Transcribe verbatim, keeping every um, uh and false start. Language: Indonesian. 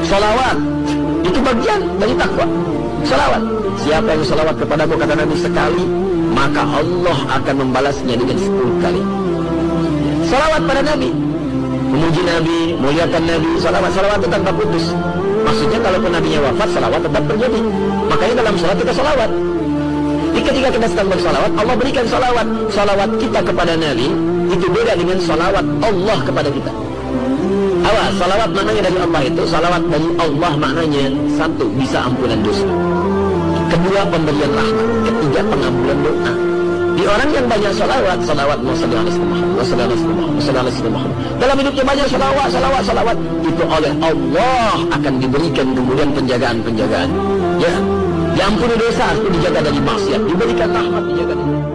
Salawat itu bagian dari takwa. Salawat, siapa yang salawat kepadamu, kata Nabi, sekali, maka Allah akan membalasnya dengan sepuluh kali. Salawat pada Nabi, memuji Nabi, muliakan Nabi. Salawat-salawat tetap tak putus. Maksudnya kalaupun Nabinya wafat, salawat tetap terjadi. Makanya dalam salat kita salawat. Ketika kita sedang bersalawat, Allah berikan salawat. Salawat kita kepada Nabi itu beda dengan salawat Allah kepada kita. Awas, salawat maknanya dari Allah itu, salawat dari Allah maknanya satu, bisa ampunan dosa. Kedua, pemberian rahmat. Ketiga, pengampunan doa. Di orang yang banyak salawat, salawat Muhammad, dalam hidupnya banyak salawat, salawat, salawat, itu oleh Allah akan diberikan kemudian penjagaan-penjagaan. Ya, diampuni dosa, dijaga dari maksiat, diberikan rahmat, dijaga dari